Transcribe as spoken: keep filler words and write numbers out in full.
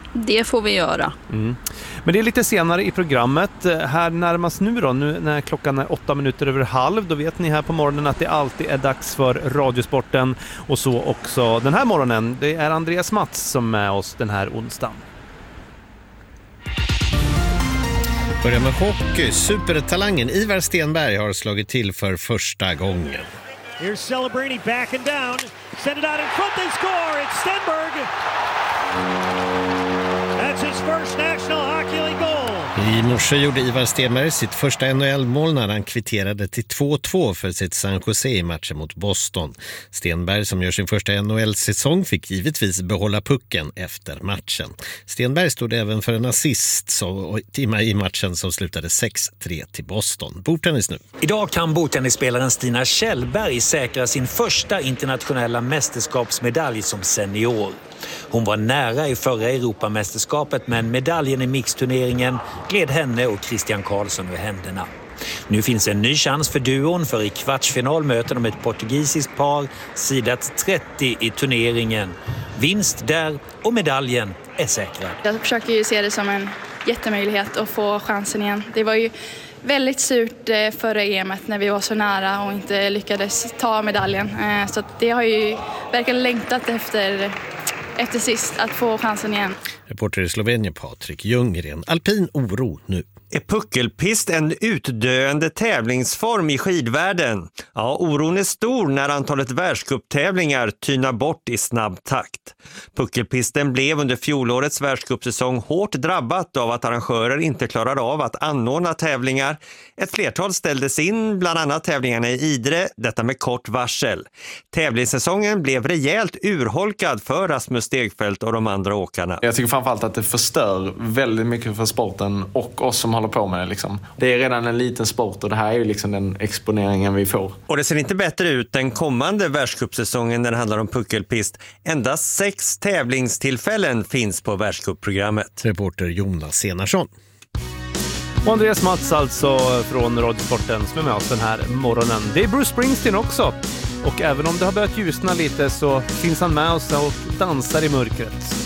Det får vi göra. Mm. Men det är lite senare i programmet. Här närmast nu då, nu när klockan är åtta minuter över halv, då vet ni här på morgonen att det alltid är dags för Radiosporten. Och så också den här morgonen. Det är Andreas Mats som är med oss den här onsdagen. Börjar med hockey. Supertalangen Ivar Stenberg har slagit till för första gången. Here's Celebrini back and down. Send it out in front, they score. It's Stenberg. That's his first National Hockey League goal. I morse gjorde Ivar Stenberg sitt första N H L-mål när han kvitterade till två två för sitt San Jose i matchen mot Boston. Stenberg, som gör sin första N H L-säsong, fick givetvis behålla pucken efter matchen. Stenberg stod även för en assist så, i matchen som slutade sex tre till Boston. Bordtennis nu. Idag kan bordtennisspelaren Stina Kjellberg säkra sin första internationella mästerskapsmedalj som senior. Hon var nära i förra Europamästerskapet, men medaljen i mixturneringen gled henne och Christian Karlsson ur händerna. Nu finns en ny chans för duon, för i kvartsfinal möter de ett portugisiskt par, sidat trettio i turneringen. Vinst där och medaljen är säkrad. Jag försöker ju se det som en jättemöjlighet att få chansen igen. Det var ju väldigt surt förra E M:et när vi var så nära och inte lyckades ta medaljen. Så det har ju verkligen längtat efter... efter sist att få chansen igen. Reporter i Slovenien Patrik Ljunggren. Alpin oro nu. Är puckelpist en utdöende tävlingsform i skidvärlden? Ja, oron är stor när antalet världscuptävlingar tynar bort i snabb takt. Puckelpisten blev under fjolårets världscupsäsong hårt drabbat av att arrangörer inte klarade av att anordna tävlingar. Ett flertal ställdes in, bland annat tävlingarna i Idre, detta med kort varsel. Tävlingssäsongen blev rejält urholkad för Rasmus Stegfeldt och de andra åkarna. Jag tycker framförallt att det förstör väldigt mycket för sporten och oss som håller på med det. Liksom. Det är redan en liten sport och det här är ju liksom den exponeringen vi får. Och det ser inte bättre ut den kommande världscupsäsongen när det handlar om puckelpist. Endast sex tävlingstillfällen finns på världscupprogrammet. Reporter Jonas Enarsson. Och Andreas Mats alltså från Radiosporten som är med oss den här morgonen. Det är Bruce Springsteen också. Och även om det har börjat ljusna lite så finns han med oss och dansar i mörkret.